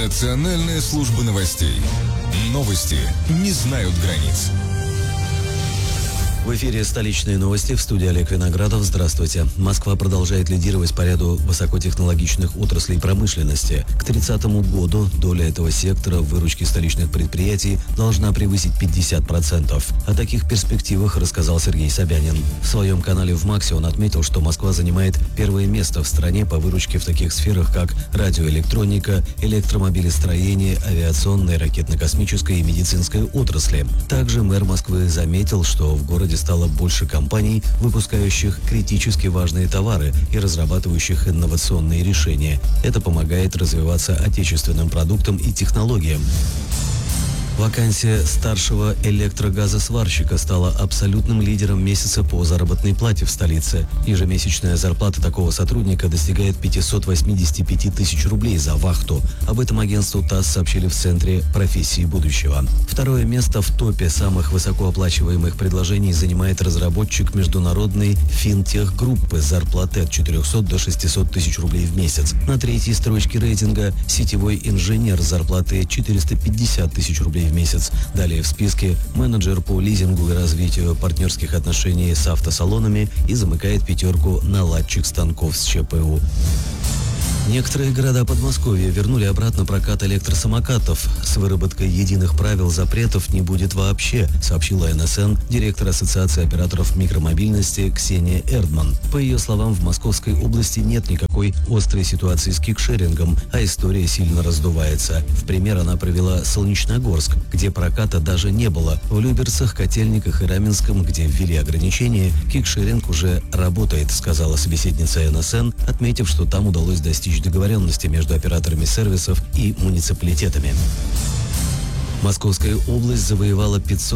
Национальная служба новостей. Новости не знают границ. В эфире «Столичные новости», в студии Олег Виноградов. Здравствуйте. Москва продолжает лидировать по ряду высокотехнологичных отраслей промышленности. К 30 году доля этого сектора в выручке столичных предприятий должна превысить 50%. О таких перспективах рассказал Сергей Собянин. В своем канале в Максе он отметил, что Москва занимает первое место в стране по выручке в таких сферах, как радиоэлектроника, электромобилестроение, авиационная, ракетно-космическая и медицинская отрасли. Также мэр Москвы заметил, что в городе стало больше компаний, выпускающих критически важные товары и разрабатывающих инновационные решения. Это помогает развиваться отечественным продуктам и технологиям. Вакансия старшего электрогазосварщика стала абсолютным лидером месяца по заработной плате в столице. Ежемесячная зарплата такого сотрудника достигает 585 тысяч рублей за вахту. Об этом агентству ТАСС сообщили в Центре профессии будущего. Второе место в топе самых высокооплачиваемых предложений занимает разработчик международной финтех-группы с зарплатой от 400 до 600 тысяч рублей в месяц. На третьей строчке рейтинга сетевой инженер с зарплатой 450 тысяч рублей в месяц. Далее в списке менеджер по лизингу и развитию партнерских отношений с автосалонами и замыкает пятерку наладчик станков с ЧПУ. Некоторые города Подмосковья вернули обратно прокат электросамокатов. С выработкой единых правил запретов не будет вообще, сообщила НСН директор Ассоциации операторов микромобильности Ксения Эрдман. По ее словам, в Московской области нет никакой острой ситуации с кикшерингом, а история сильно раздувается. В пример она привела Солнечногорск, где проката даже не было. В Люберцах, Котельниках и Раменском, где ввели ограничения, кикшеринг уже работает, сказала собеседница НСН, отметив, что там удалось достичь договоренности между операторами сервисов и муниципалитетами. Московская область завоевала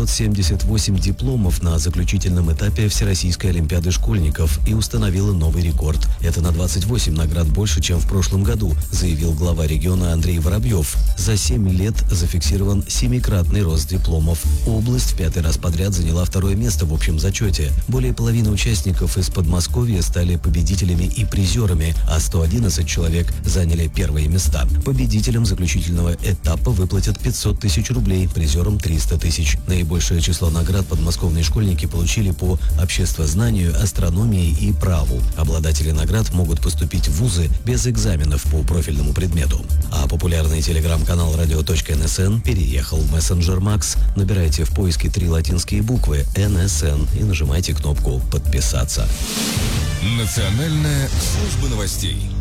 578 дипломов на заключительном этапе Всероссийской олимпиады школьников и установила новый рекорд. Это на 28 наград больше, чем в прошлом году, заявил глава региона Андрей Воробьев. За 7 лет зафиксирован 7-кратный рост дипломов. Область в 5-й раз подряд заняла второе место в общем зачете. Более половины участников из Подмосковья стали победителями и призерами, а 111 человек заняли первые места. Победителям заключительного этапа выплатят 500 тысяч рублей, призерам 300 тысяч. Наибольшее число наград подмосковные школьники получили по обществознанию, астрономии и праву. Обладатели наград могут поступить в вузы без экзаменов по профильному предмету. А популярный телеграм-канал radio.nsn переехал в мессенджер Макс. Набирайте в поиске 3 латинские буквы НСН и нажимайте кнопку «Подписаться». Национальная служба новостей.